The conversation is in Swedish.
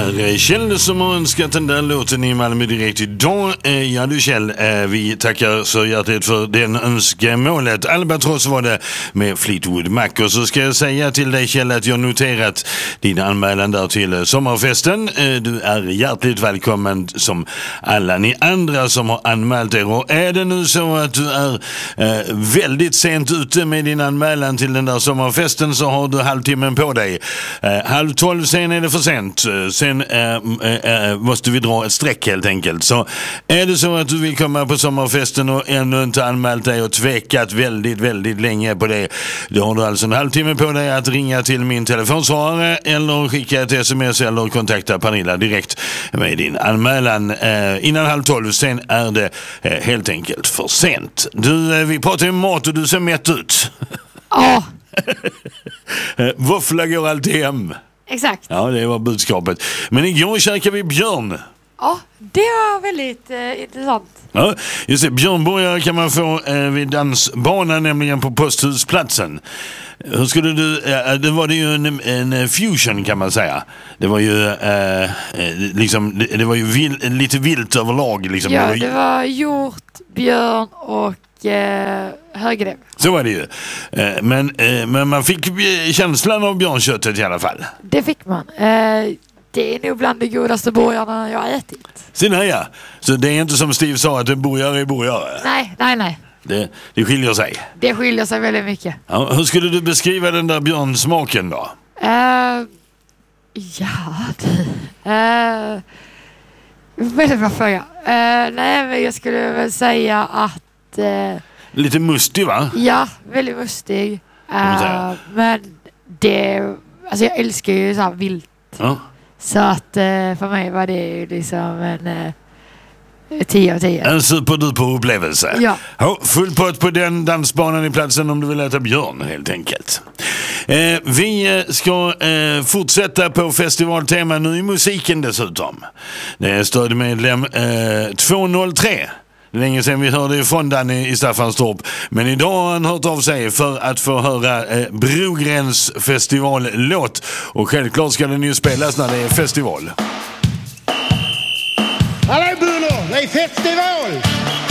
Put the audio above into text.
är Kjell som har önskat den där låten i Malmö direkt idag. Ja du Kjell, vi tackar så hjärtligt för den önskemålet. Albatross var det med Fleetwood Mac. Och så ska jag säga till dig Kjell att jag noterat din anmälan där till sommarfesten. Du är hjärtligt välkommen som alla ni andra som har anmält er. Och är det nu så att du är väldigt sent ute med din anmälan till den där sommarfesten så har du halvtimmen på dig. 11:30 sen är det för sent. Sen måste vi dra ett streck helt enkelt. Så är det så att du vill komma på sommarfesten och ännu inte anmält dig och tvekat väldigt länge på det, då har du alltså en halvtimme på dig att ringa till min telefonsvarare eller skicka ett sms eller kontakta Pernilla direkt med din anmälan innan 11:30. Sen är det helt enkelt för sent. Du, vi pratar om mat och du ser mätt ut. Ja. Våffla går alltid hem. Exakt. Ja, det var budskapet. Men igår käkade vi björn. Ja, det var väldigt intressant. Ja, just det. Björnborgare kan man få vid dansbanan, nämligen på Posthusplatsen. Hur skulle du... det var det ju en fusion kan man säga. Det var ju liksom... Det var ju lite vilt överlag. Liksom. Ja, det var hjort, björn och högrev. Så var det ju. Men man fick känslan av björnköttet i alla fall. Det fick man. Det är nog bland de godaste burgarna jag har ätit. Ja. Så det är inte som Steve sa att en burgare är burgare? Nej. Det skiljer sig? Det skiljer sig väldigt mycket. Ja, hur skulle du beskriva den där björnsmaken då? Väldigt bra fråga. Nej, men jag skulle väl säga att... lite mustig, va? Ja, väldigt mustig. Men det... Alltså jag älskar ju så här vilt. Ja. Så att för mig var det liksom en 10 av 10. En superduper upplevelse. Ja. Full pott på den dansbanan i platsen om du vill äta björn helt enkelt. Vi ska fortsätta på festivaltema nu i musiken dessutom. Det är stödmedlem 203. Länge sedan vi hörde från Danny i Staffanstorp. Men idag har han hört av sig för att få höra Brogräns festivallåt. Och självklart ska den ju spelas när det är festival. Hallå Bruno, det är festival!